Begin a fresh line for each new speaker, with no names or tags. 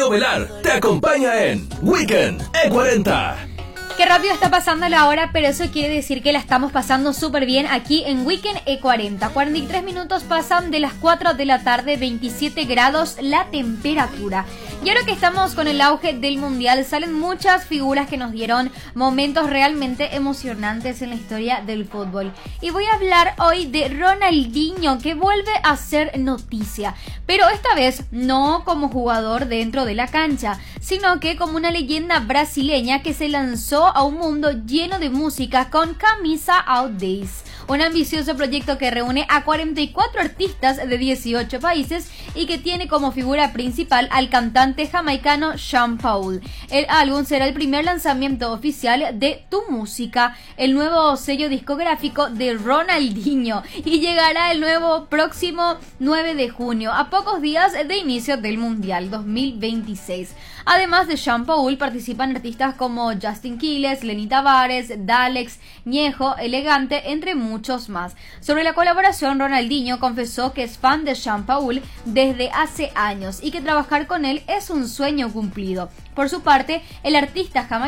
Novelar te acompaña en Weekend E40.
Qué rápido está pasando la hora, pero eso quiere decir que la estamos pasando súper bien aquí en Weekend E40. 43 minutos pasan de las 4 de la tarde, 27 grados la temperatura. Y ahora que estamos con el auge del Mundial, salen muchas figuras que nos dieron momentos realmente emocionantes en la historia del fútbol. Y voy a hablar hoy de Ronaldinho, que vuelve a ser noticia. Pero esta vez no como jugador dentro de la cancha, sino que como una leyenda brasileña que se lanzó a un mundo lleno de música con Camisa Out Days. Un ambicioso proyecto que reúne a 44 artistas de 18 países y que tiene como figura principal al cantante jamaicano Sean Paul. El álbum será el primer lanzamiento oficial de Tu Música, el nuevo sello discográfico de Ronaldinho, y llegará el nuevo próximo 9 de junio, a pocos días de inicio del Mundial 2026. Además de Sean Paul, participan artistas como Justin Quiles, Lenny Tavares, Dalex, Ñejo, Elegante, entre muchos más. Sobre la colaboración, Ronaldinho confesó que es fan de Sean Paul desde hace años y que trabajar con él es un sueño cumplido. Por su parte, el artista